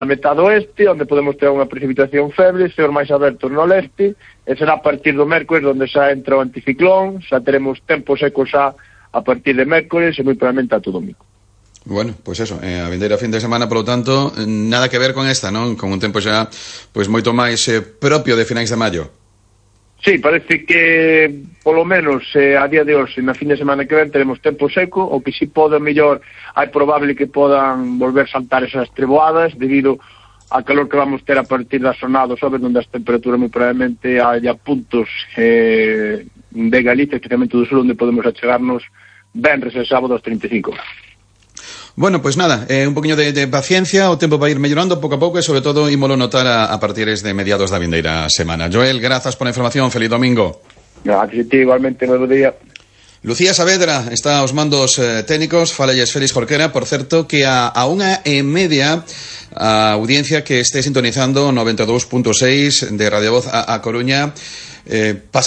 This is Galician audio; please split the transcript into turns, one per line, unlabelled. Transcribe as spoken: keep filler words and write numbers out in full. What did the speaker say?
metade oeste, onde podemos ter unha precipitación feble, ser máis abertos no leste, e será a partir do mércores onde xa entra o anticiclón, xa teremos tempo seco xa a partir de mércores e moi probablemente a todo domingo.
Bueno, pois pues eso, eh, a vindeira fin de semana, polo tanto, nada que ver con esta, non? Con un tempo xa, pois pues, moito máis eh, propio de finais de maio.
Sí, parece que, polo menos, eh, a día de hoxe, na fin de semana que ven, teremos tempo seco, o que si pode, mellor, hai probable que podan volver saltar esas treboadas, debido a calor que vamos ter a partir da xornada, sabes, onde as temperaturas moi probablemente haya puntos eh, de Galicia, especialmente do sur, onde podemos achegarnos venres e sábado aos treinta e cinco graus.
Bueno, pues nada, eh, un poquinho de, de paciencia, o tempo vai ir mellorando pouco a pouco e sobre todo ímolo notar a, a partires de mediados da vindeira semana. Joel, grazas por a información, feliz domingo.
Gracias a ti, igualmente, novo día.
Lucía Saavedra está aos mandos eh, técnicos, falelles Félix Jorquera, por certo que a, a unha e media a audiencia que este sintonizando noventa e dous punto seis de Radio Voz a, a Coruña eh,